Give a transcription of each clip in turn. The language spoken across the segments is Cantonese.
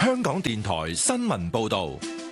香港電台新聞報道。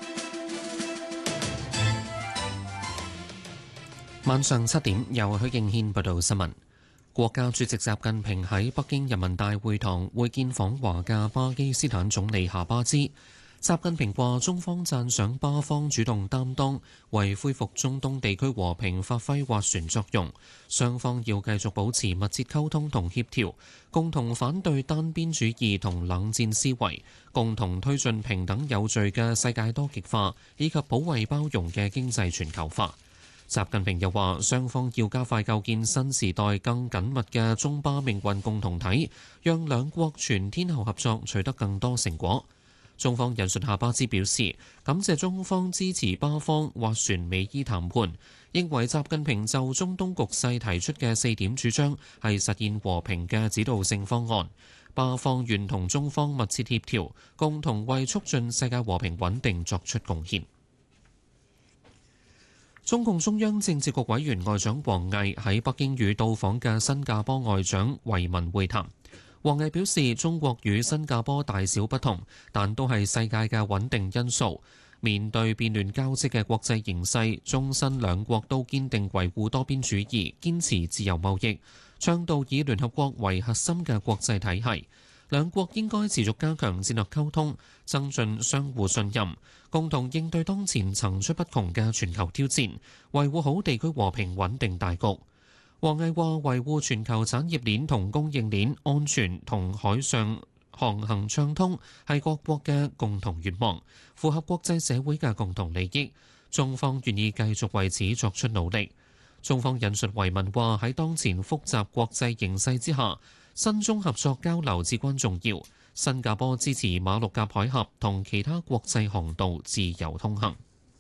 晚上7點，由許敬軒報道新聞。國家主席習近平喺北京人民大會堂會見訪華嘅巴基斯坦總理夏巴茲。習近平話：中方讚賞巴方主動擔當，為恢復中東地區和平發揮斡旋作用。雙方要繼續保持密切溝通同協調，共同反對單邊主義同冷戰思維，共同推進平等有序嘅世界多極化以及保衛包容嘅經濟全球化。習近平又話：雙方要加快構建新時代更緊密嘅中巴命運共同體，讓兩國全天候合作取得更多成果。中方引述夏巴茲表示，感謝中方支持巴方斡旋美伊談判，認為習近平就中東局勢提出嘅4點主張係實現和平嘅指導性方案。巴方願同中方密切協調，共同為促進世界和平穩定作出貢獻。中共中央政治局委員外長王毅喺北京與到訪嘅新加坡外長維文會談。王毅表示，中國與新加坡大小不同，但都係世界嘅穩定因素。面對變亂交織嘅國際形勢，中新兩國都堅定維護多邊主義，堅持自由貿易，倡導以聯合國為核心嘅國際體系。兩國應該持續加強戰略溝通，增進相互信任，共同應對當前層出不窮嘅全球挑戰，維護好地區和平穩定大局。王毅話：維護全球產業鏈同供應鏈安全同海上航行暢通係各國嘅共同願望，符合國際社會嘅共同利益。中方願意繼續為此作出努力。中方引述維文話：喺當前複雜國際形勢之下，新中合作交流至關重要。新加坡支持馬六甲海峽同其他國際航道自由通行。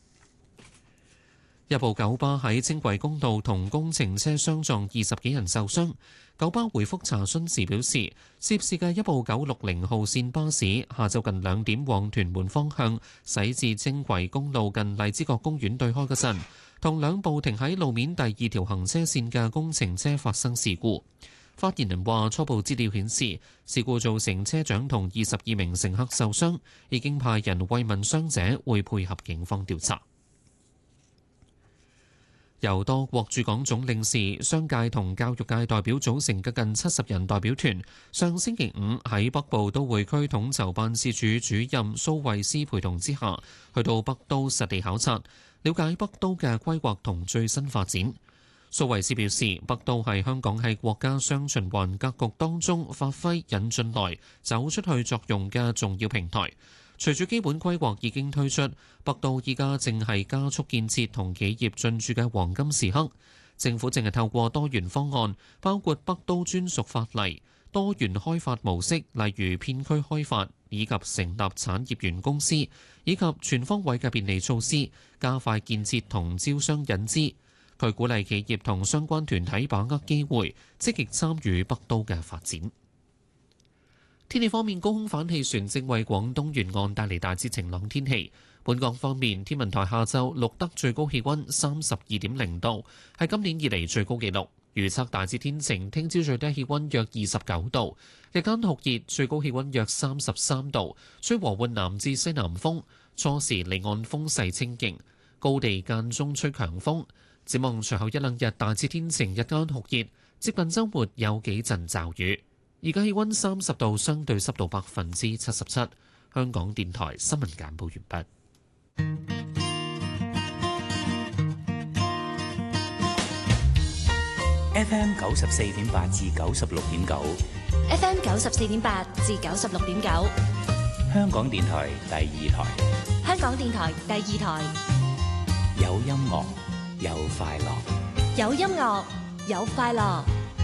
一部九巴喺輕軌公路同工程車相撞，20幾人受傷。九巴回覆查詢時表示，涉事嘅一部960號線巴士下晝近2點往屯門方向駛至輕軌公路近荔枝角公園對開嗰陣，同兩部停喺路面第2條行車線嘅工程車發生事故。發言人話：初步資料顯示，事故造成車長同22名乘客受傷，已經派人慰問傷者，會配合警方調查。由多國駐港總領事、商界同教育界代表組成嘅近70人代表團，上星期5喺北部都會區統籌辦事處主任蘇慧斯陪同之下，去到北都實地考察，了解北都嘅規劃同最新發展。蘇慧斯表示，北都係香港喺國家雙循環格局當中發揮引進來、走出去作用嘅重要平台。隨住基本規劃已經推出，北都依家正係加速建設同企業進駐嘅黃金時刻。政府正係透過多元方案，包括北都專屬法例、多元開發模式，例如片區開發，以及成立產業園公司，以及全方位嘅便利措施，加快建設同招商引資。佢鼓勵企業同相關團體把握機會，積極參與北都嘅發展。天氣方面，高空反氣旋正為廣東沿岸帶嚟大致晴朗天氣。本港方面，天文台下晝錄得最高氣溫32.0度，係今年以嚟最高紀錄。預測大致天晴，聽朝最低氣溫約29度，日間酷熱，最高氣溫約33度，吹和緩南至西南風，初時離岸風勢清勁，高地間中吹強風。展望隨後一兩日大致天晴，日間酷熱，接近週末有幾陣驟雨。而家氣溫30度，相對濕度77%。香港電台新聞簡報完畢。 FM 94.8至96.9 ，FM 94.8至96.9， 香港電台第2台， 香港電台第2台， 有音樂有快樂， 有音樂有快樂。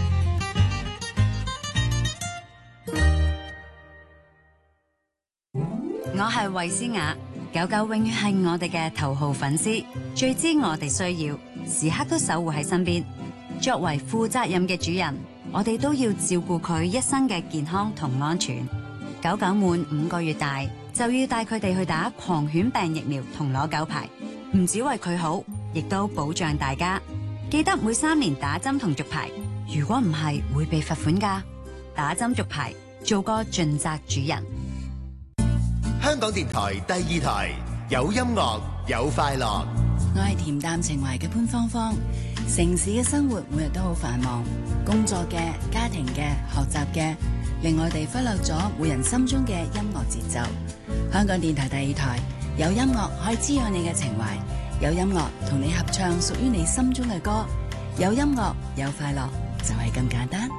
我係衛詩雅，狗狗永遠係我哋嘅頭號粉絲，最知我哋需要，時刻都守護喺身邊。作為負責任嘅主人，我哋都要照顧佢一生嘅健康同安全。狗狗滿5個月大，就要帶佢哋去打狂犬病疫苗同攞狗牌，唔只為佢好，亦都保障大家。記得每3年打針同續牌，如果唔係會被罰款㗎。打針續牌，做個盡責主人。 香香港電台第2台，有音樂有快樂。 我係恬淡情懷嘅潘芳芳。城市嘅生活每日都好繁忙，工作嘅、家庭嘅、學習嘅，令我哋忽略咗每人心中嘅音樂節奏。香港電台第2台，有音樂可以滋養你嘅情懷，有音樂同你合唱屬於你心中嘅歌，有音樂有快樂，就係咁簡單。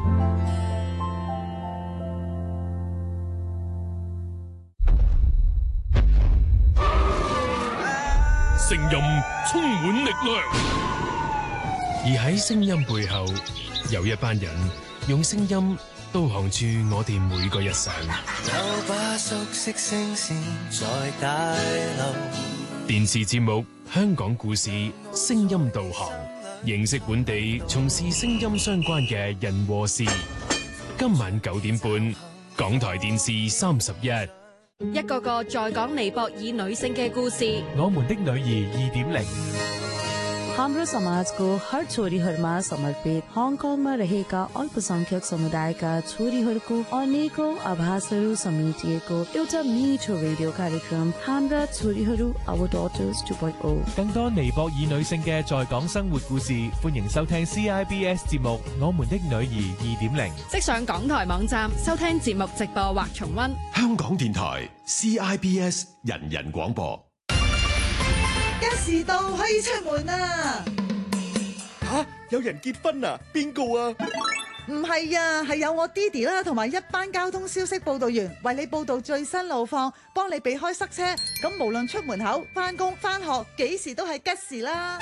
聲音充滿力量，而喺聲音背後，有一班人用聲音導航住我哋每個日常。 有把熟悉聲線在大流。 電視節目《香港故事》聲音導航，認識本地從事聲音相關嘅人和事。今晚9點半，港台電視31。 一個個在港尼泊爾女性嘅故事。 我們的女兒2.0。 हाम्रो समाजको हर छोरीहरूमा समर्पित हङकङमा रहेका अल्पसंख्यक समुदायका छोरीहरूको अनेकौं आभासहरू समेटिएको एउटा मिठो रेडियो कार्यक्रम हाम्रा छोरीहरू Our Daughters 2.0。 更多尼泊爾女性嘅在港生活故事，歡迎收聽 CIBS 節目《我們的女兒2.0》。 即上港台網站收聽節目直播或重溫。 香港電台 CIBS 人人廣播。 時到可以出門啦！ 吓，有人結婚啊？邊個啊？ 唔係啊，係有我爹哋啦，同埋一班交通消息報道員為你報道最新路況，幫你避開塞車。咁無論出門口、翻工、翻學，幾時都係吉時啦！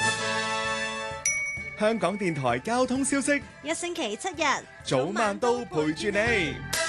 香港電台交通消息， 一星期7日， 早晚都陪住你。